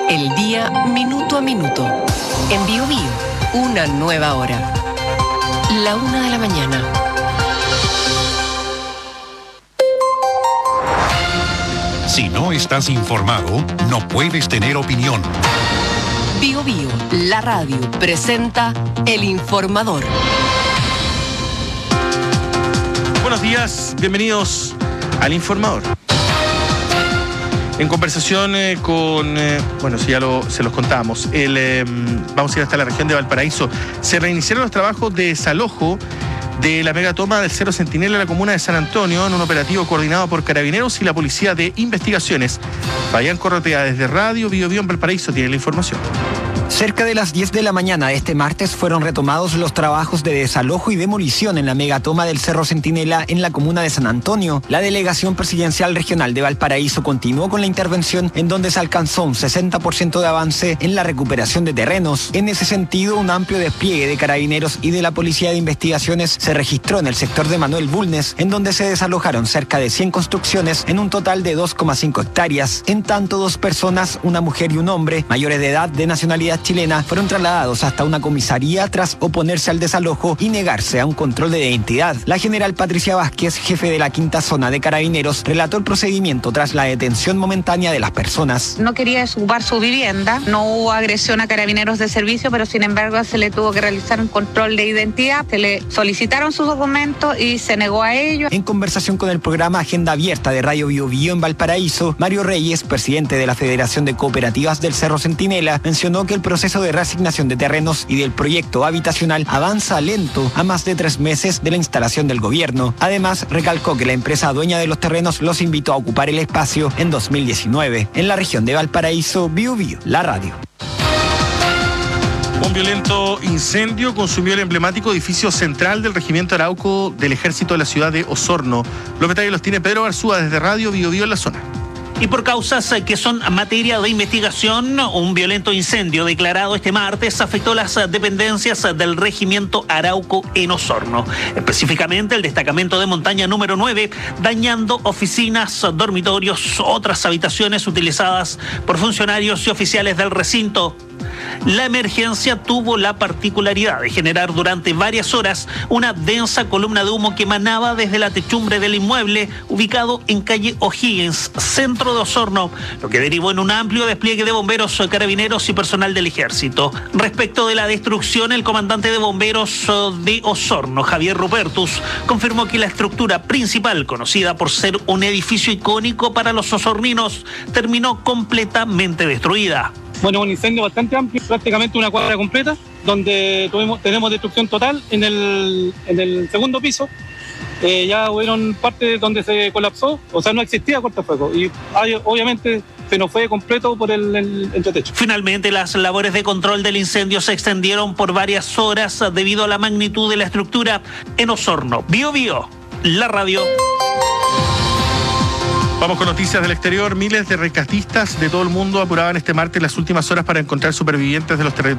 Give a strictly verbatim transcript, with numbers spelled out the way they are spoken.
El día minuto a minuto. En Bio Bio, una nueva hora. La una de la mañana. Si no estás informado, no puedes tener opinión. Bio Bio, la radio, presenta El Informador. Buenos días, bienvenidos al Informador. En conversación eh, con, eh, bueno, si ya lo, se los contamos, el, eh, vamos a ir hasta la región de Valparaíso. Se reiniciaron los trabajos de desalojo de la megatoma del Cerro Centinela en la comuna de San Antonio, en un operativo coordinado por Carabineros y la Policía de Investigaciones. Fabián Corrotea, desde Radio Bio Bio en Valparaíso, tiene la información. Cerca de las diez de la mañana de este martes fueron retomados los trabajos de desalojo y demolición en la megatoma del Cerro Centinela en la comuna de San Antonio. La Delegación Presidencial Regional de Valparaíso continuó con la intervención, en donde se alcanzó un sesenta por ciento de avance en la recuperación de terrenos. En ese sentido, un amplio despliegue de Carabineros y de la Policía de Investigaciones se registró en el sector de Manuel Bulnes, en donde se desalojaron cerca de cien construcciones en un total de dos coma cinco hectáreas. En tanto, dos personas, una mujer y un hombre, mayores de edad de nacionalidad chilena, fueron trasladados hasta una comisaría tras oponerse al desalojo y negarse a un control de identidad. La general Patricia Vázquez, jefe de la quinta zona de Carabineros, relató el procedimiento tras la detención momentánea de las personas. No quería desocupar su vivienda, no hubo agresión a Carabineros de servicio, pero sin embargo se le tuvo que realizar un control de identidad, se le solicitaron sus documentos y se negó a ello. En conversación con el programa Agenda Abierta de Radio Bio Bio en Valparaíso, Mario Reyes, presidente de la Federación de Cooperativas del Cerro Centinela, mencionó que el proceso de reasignación de terrenos y del proyecto habitacional avanza lento a más de tres meses de la instalación del gobierno. Además, recalcó que la empresa dueña de los terrenos los invitó a ocupar el espacio en dos mil diecinueve. En la región de Valparaíso, Bio Bio, la radio. Un violento incendio consumió el emblemático edificio central del Regimiento Arauco del Ejército de la ciudad de Osorno. Los detalles los tiene Pedro Garzúa desde Radio Bio Bio en la zona. Y por causas que son materia de investigación, un violento incendio declarado este martes afectó las dependencias del Regimiento Arauco en Osorno, específicamente el destacamento de montaña número nueve, dañando oficinas, dormitorios, otras habitaciones utilizadas por funcionarios y oficiales del recinto. La emergencia tuvo la particularidad de generar durante varias horas una densa columna de humo que emanaba desde la techumbre del inmueble ubicado en calle O'Higgins, centro de Osorno, lo que derivó en un amplio despliegue de bomberos, carabineros y personal del ejército. Respecto de la destrucción, el comandante de bomberos de Osorno, Javier Rupertus, confirmó que la estructura principal, conocida por ser un edificio icónico para los osorninos, terminó completamente destruida. Bueno, un incendio bastante amplio, prácticamente una cuadra completa, donde tuvimos, tenemos destrucción total en el, en el segundo piso. Eh, ya hubieron partes donde se colapsó, o sea, no existía cortafuegos y hay, obviamente se nos fue completo por el, el entretecho. Finalmente, las labores de control del incendio se extendieron por varias horas debido a la magnitud de la estructura en Osorno. Bio Bio, la radio. Vamos con noticias del exterior. Miles de rescatistas de todo el mundo apuraban este martes las últimas horas para encontrar supervivientes de los terremotos